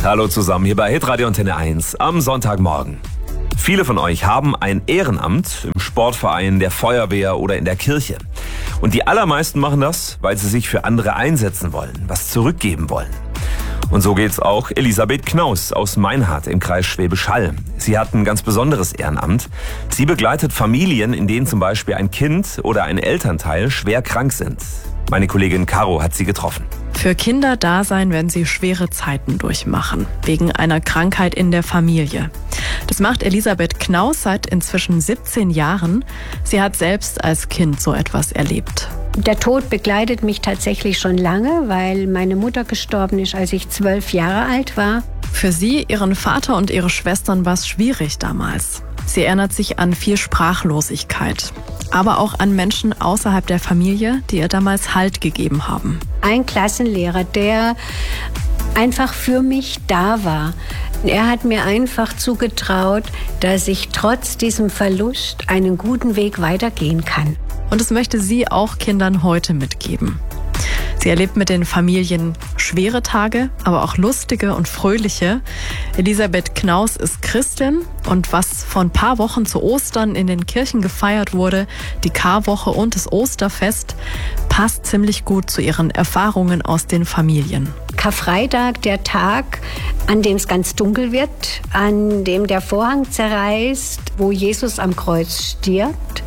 Hallo zusammen hier bei Hitradio Antenne 1 am Sonntagmorgen. Viele von euch haben ein Ehrenamt im Sportverein, der Feuerwehr oder in der Kirche. Und die allermeisten machen das, weil sie sich für andere einsetzen wollen, was zurückgeben wollen. Und so geht's auch Elisabeth Knaus aus Meinhardt im Kreis Schwäbisch Hall. Sie hat ein ganz besonderes Ehrenamt. Sie begleitet Familien, in denen zum Beispiel ein Kind oder ein Elternteil schwer krank sind. Meine Kollegin Caro hat sie getroffen. Für Kinder da sein, wenn sie schwere Zeiten durchmachen, wegen einer Krankheit in der Familie. Das macht Elisabeth Knaus seit inzwischen 17 Jahren. Sie hat selbst als Kind so etwas erlebt. Der Tod begleitet mich tatsächlich schon lange, weil meine Mutter gestorben ist, als ich 12 Jahre alt war. Für sie, ihren Vater und ihre Schwestern war es schwierig damals. Sie erinnert sich an viel Sprachlosigkeit, aber auch an Menschen außerhalb der Familie, die ihr damals Halt gegeben haben. Ein Klassenlehrer, der einfach für mich da war. Er hat mir einfach zugetraut, dass ich trotz diesem Verlust einen guten Weg weitergehen kann. Und das möchte sie auch Kindern heute mitgeben. Sie erlebt mit den Familien schwere Tage, aber auch lustige und fröhliche. Elisabeth Knaus ist Christin und was vor ein paar Wochen zu Ostern in den Kirchen gefeiert wurde, die Karwoche und das Osterfest, passt ziemlich gut zu ihren Erfahrungen aus den Familien. Karfreitag, der Tag, an dem es ganz dunkel wird, an dem der Vorhang zerreißt, wo Jesus am Kreuz stirbt.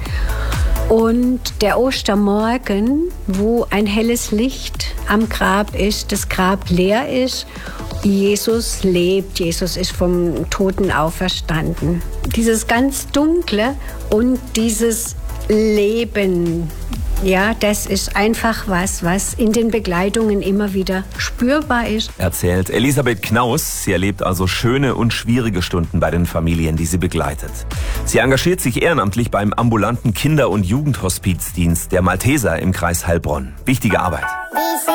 Und der Ostermorgen, wo ein helles Licht am Grab ist, das Grab leer ist, Jesus lebt, Jesus ist vom Toten auferstanden. Dieses ganz Dunkle und dieses Leben, ja, das ist einfach was in den Begleitungen immer wieder spürbar ist. Erzählt Elisabeth Knaus. Sie erlebt also schöne und schwierige Stunden bei den Familien, die sie begleitet. Sie engagiert sich ehrenamtlich beim ambulanten Kinder- und Jugendhospizdienst der Malteser im Kreis Heilbronn. Wichtige Arbeit.